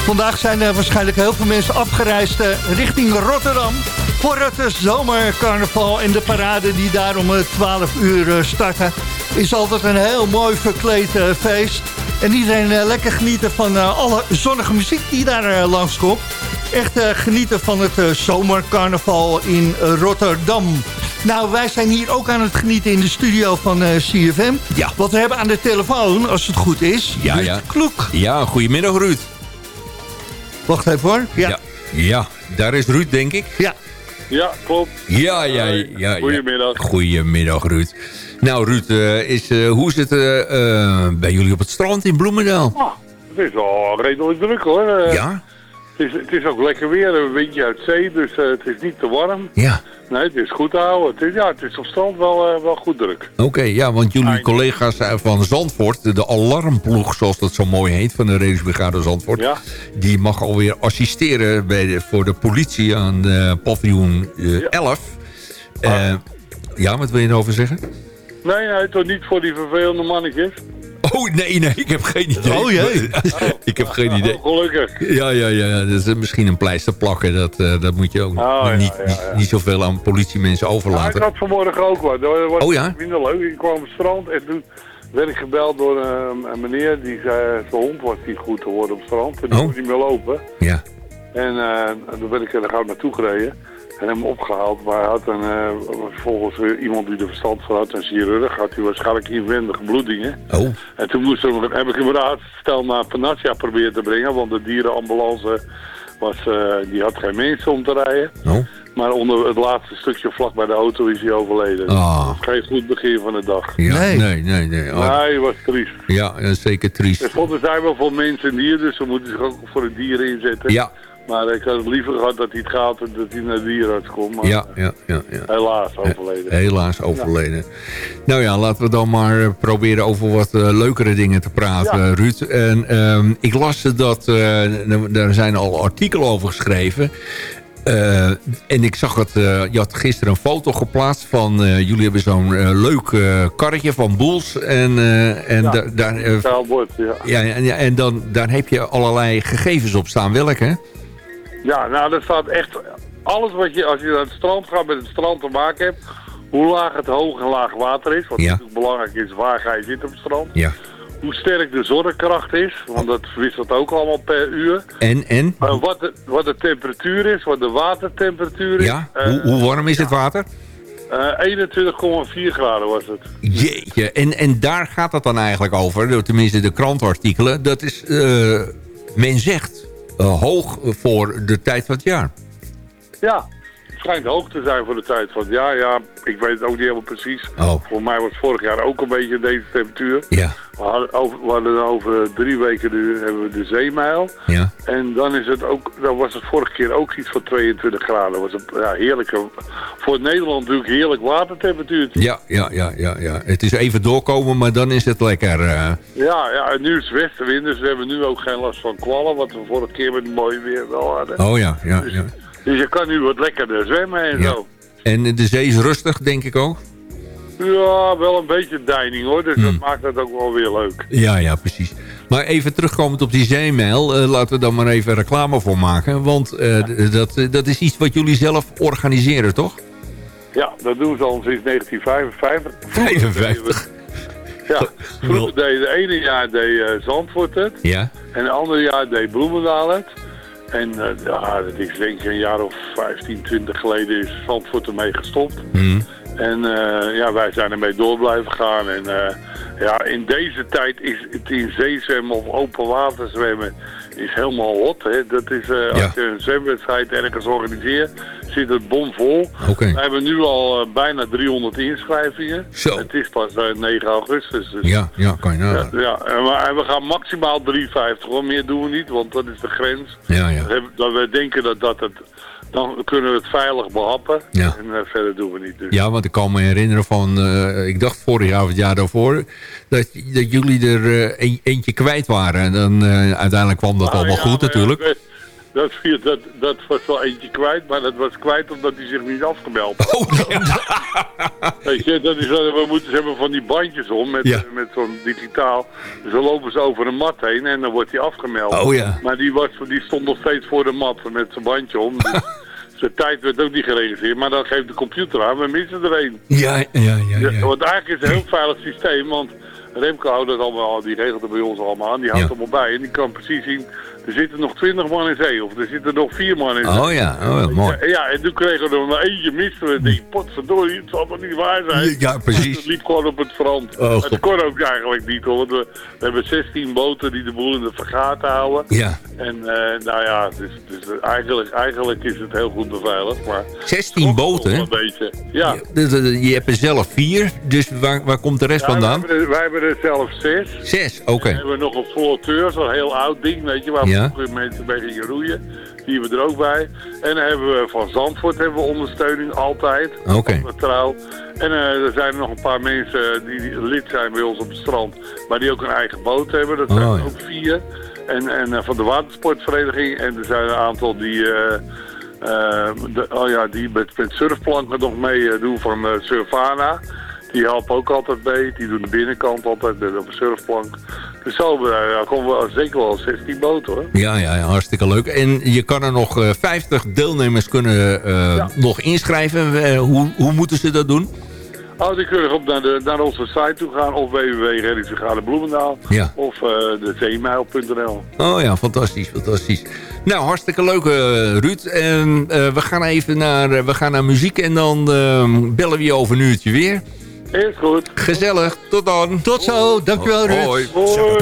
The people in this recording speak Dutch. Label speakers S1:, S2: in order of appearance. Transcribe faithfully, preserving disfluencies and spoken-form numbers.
S1: Vandaag zijn er waarschijnlijk heel veel mensen afgereisd uh, richting Rotterdam voor het uh, zomercarnaval en de parade die daar om uh, twaalf uur uh, starten. Is altijd een heel mooi verkleed uh, feest. En iedereen uh, lekker genieten van uh, alle zonnige muziek die daar uh, langskomt. Echt uh, genieten van het uh, zomercarnaval in uh, Rotterdam. Nou, wij zijn hier ook aan het genieten in de studio van uh, C F M.
S2: Ja.
S1: Want we hebben aan de telefoon, als het goed is,
S2: ja,
S1: Ruud
S2: ja.
S1: Kloek.
S2: Ja, goedemiddag Ruud.
S1: Wacht even hoor. Ja.
S2: Ja, ja, daar is Ruud, denk ik.
S1: Ja.
S3: Ja, klopt.
S2: Ja, ja, ja. ja.
S3: Goedemiddag.
S2: Goedemiddag, Ruud. Nou, Ruud, uh, is, uh, hoe is het uh, uh, bij jullie op het strand in Bloemendaal?
S3: Ah, het is wel redelijk druk hoor. Uh,
S2: Ja?
S3: Het is, het is ook lekker weer, een windje uit zee, dus uh, het is niet te warm.
S2: Ja.
S3: Nee, het is goed te houden. Het is, ja, het is op strand wel, uh, wel goed druk.
S2: Oké, okay, ja, want jullie collega's van Zandvoort, de alarmploeg zoals dat zo mooi heet, van de reddingsbrigade Zandvoort, ja. Die mag alweer assisteren bij de, voor de politie aan uh, paviljoen uh, ja. elf. Uh, ah. Ja, wat wil je erover zeggen?
S3: Nee, nee, toch niet voor die vervelende mannetjes.
S2: Oh, nee, nee, ik heb geen idee.
S1: Oh, jee.
S2: Oh. Ik heb geen idee.
S3: Oh, gelukkig.
S2: Ja, ja, ja, dat is misschien een pleister plakken. Dat, uh, dat moet je ook oh, niet, ja, ja, ja. Niet, niet zoveel aan politiemensen overlaten.
S3: Ja, ik had vanmorgen ook wat. Dat was
S2: oh ja?
S3: minder leuk. Ik kwam op het strand en toen werd ik gebeld door uh, een meneer die zei, zijn hond was niet goed te worden op het strand. En die oh. moest niet meer lopen.
S2: Ja.
S3: En uh, toen ben ik er gauw naartoe gereden. En hem opgehaald, maar hij had een, uh, volgens uh, iemand die er verstand van had, een chirurg, had hij waarschijnlijk inwendige bloedingen.
S2: Oh.
S3: En toen moest hem, heb ik hem raadstel naar Panacea proberen te brengen, want de dierenambulance was, uh, die had geen mensen om te rijden.
S2: Oh.
S3: Maar onder het laatste stukje vlak bij de auto is hij overleden.
S2: Oh.
S3: Geen goed begin van de dag.
S2: Ja, nee, nee, nee. nee.
S3: Oh. Nee, was triest.
S2: Ja, zeker triest.
S3: En er zijn wel voor mensen en dieren, dus we moeten zich ook voor de dieren inzetten.
S2: Ja.
S3: Maar ik had het liever gehad dat hij het gaat en dat hij naar de dierenarts komt. Maar
S2: ja, ja, ja, ja.
S3: Helaas overleden.
S2: He helaas overleden. Ja. Nou ja, laten we dan maar proberen over wat uh, leukere dingen te praten, ja. Ruud. En um, ik las dat, uh, daar zijn al artikelen over geschreven. Uh, en ik zag het, uh, je had gisteren een foto geplaatst van, uh, jullie hebben zo'n uh, leuk uh, karretje van Boels. En, uh, en
S3: ja,
S2: da daar, uh,
S3: taalbord, ja.
S2: Ja, ja, en dan, daar heb je allerlei gegevens op staan. Welke?
S3: Ja, nou, er staat echt alles wat je, als je naar het strand gaat, met het strand te maken hebt. Hoe laag het hoog en laag water is. Wat ja. natuurlijk belangrijk is, waar ga je zitten op het strand.
S2: Ja.
S3: Hoe sterk de zorgkracht is, want dat wisselt ook allemaal per uur.
S2: En, en?
S3: Uh, wat, de, wat de temperatuur is, wat de watertemperatuur is.
S2: Ja, uh, hoe, hoe warm is ja. het water?
S3: Uh, eenentwintig komma vier graden was het.
S2: Jeetje, en, en daar gaat het dan eigenlijk over, tenminste de krantartikelen. Dat is, uh, men zegt, uh, hoog voor de tijd van het jaar.
S3: Ja, het schijnt hoog te zijn voor de tijd van het jaar. Ja, ik weet het ook niet helemaal precies.
S2: Oh.
S3: Voor mij was het vorig jaar ook een beetje deze temperatuur.
S2: Ja.
S3: We hadden over, we hadden over drie weken nu hebben we de zeemijl.
S2: Ja.
S3: En dan is het ook, dan was het vorige keer ook iets van tweeëntwintig graden. Dat was een ja, heerlijke, voor Nederland natuurlijk heerlijk watertemperatuur.
S2: Ja, ja, ja, ja, ja. Het is even doorkomen, maar dan is het lekker. Uh...
S3: Ja, ja, en nu is het westenwind, dus we hebben nu ook geen last van kwallen, wat we vorige keer met het mooie weer wel hadden.
S2: Oh ja, ja,
S3: dus,
S2: ja.
S3: Dus je kan nu wat lekkerder zwemmen en ja. zo.
S2: En de zee is rustig, denk ik ook?
S3: Ja, wel een beetje deining hoor, dus hmm. dat maakt het ook wel weer leuk.
S2: Ja, ja, precies. Maar even terugkomend op die zeemail, uh, laten we dan maar even reclame voor maken. Want uh, ja. dat, uh, dat is iets wat jullie zelf organiseren, toch?
S3: Ja, dat doen ze al sinds negentien vijfenvijftig.
S2: vijfenvijftig?
S3: Ja, vroeger deed de ene jaar deed uh, Zandvoort het.
S2: Ja.
S3: En het andere jaar deed Bloemendaal het. En uh, ja, dat is denk ik een jaar of vijftien, twintig geleden is Zandvoort ermee gestopt.
S2: Hmm.
S3: En uh, ja, wij zijn ermee door blijven gaan. En uh, ja, in deze tijd is het in zee zwemmen of open water zwemmen is helemaal hot. Hè? Dat is, uh, ja. Als je een zwemwedstrijd ergens organiseert, zit het bomvol.
S2: Okay.
S3: We hebben nu al uh, bijna driehonderd inschrijvingen.
S2: Zo.
S3: Het is pas uh, negen augustus. Dus,
S2: ja, ja, kan je nou.
S3: Ja, ja. En, we, en we gaan maximaal drieënvijftig hoor. Meer doen we niet, want dat is de grens.
S2: Ja, ja.
S3: Dat, dat we denken dat dat het... Dan kunnen we het veilig behappen. Ja. En uh, verder doen we niet. Dus.
S2: Ja, want ik kan me herinneren van... Uh, ik dacht vorig jaar of het jaar daarvoor... dat, dat jullie er uh, een, eentje kwijt waren. En dan uh, uiteindelijk kwam dat nou, allemaal ja, goed natuurlijk.
S3: Ja, Dat, dat, dat was wel eentje kwijt, maar dat was kwijt omdat hij zich niet afgemeld had.
S2: Oh, ja.
S3: Weet je, dat is, we moeten ze hebben van die bandjes om met, ja. met zo'n digitaal. Dus dan lopen ze over een mat heen en dan wordt hij afgemeld.
S2: Oh, ja.
S3: Maar die, was, die stond nog steeds voor de mat met zijn bandje om. Dus zijn tijd werd ook niet geregistreerd, maar dan geeft de computer aan, we missen er een.
S2: Ja, ja, ja. ja.
S3: ja want eigenlijk is het een heel veilig systeem, want Remco houdt dat allemaal, die regelt het bij ons allemaal aan, die houdt ja. allemaal bij en die kan precies zien. Er zitten nog twintig man in zee, of er zitten nog vier man in zee.
S2: Oh ja, oh, ja mooi.
S3: Ja, ja, en toen kregen we er nog eentje misten. We denken, potverdorie, het zal toch niet waar zijn?
S2: Ja, precies.
S3: Het liep gewoon op het strand. Oh, het kon ook eigenlijk niet, hoor. Want we, we hebben zestien boten die de boel in de vergaten houden.
S2: Ja.
S3: En uh, nou ja, dus, dus eigenlijk, eigenlijk is het heel goed beveiligd. Maar
S2: zestien boten?
S3: Een beetje. Ja.
S2: Je, je hebt er zelf vier, dus waar, waar komt de rest
S3: ja,
S2: vandaan?
S3: Wij hebben, er, wij hebben er zelf zes.
S2: Zes, oké. Okay.
S3: En we hebben nog een flotteur, zo'n heel oud ding, weet je, waar ja. mensen mee gingen roeien. Die hebben we er ook bij. En dan hebben we van Zandvoort hebben we ondersteuning, altijd.
S2: Oké. Okay.
S3: Trouw. En uh, er zijn er nog een paar mensen die lid zijn bij ons op het strand, maar die ook een eigen boot hebben. Dat zijn oh, ja. ook vier. En, en uh, van de watersportvereniging. En er zijn een aantal die, uh, uh, de, oh ja, die met, met surfplanken nog mee uh, doen van uh, Surfana. Die helpen ook altijd mee. Die doen de binnenkant altijd met op een surfplank. Dus zo uh, komen we zeker wel zestien boten, hoor.
S2: Ja, ja, ja, hartstikke leuk. En je kan er nog uh, vijftig deelnemers kunnen uh, ja. nog inschrijven. Uh, hoe, hoe moeten ze dat doen?
S3: Oh, die kunnen op naar, de, naar onze site toe gaan. Of w w w punt reddingsbrigade Bloemendaal. Ja. Of uh, de zeemail punt n l.
S2: Oh ja, fantastisch, fantastisch. Nou, hartstikke leuk, uh, Ruud. En uh, we gaan even naar, uh, we gaan naar muziek en dan uh, bellen we je over een uurtje weer.
S3: Is goed.
S2: Gezellig. Tot dan.
S1: Tot zo. Dankjewel, Ruud.
S3: Hoi. Hoi.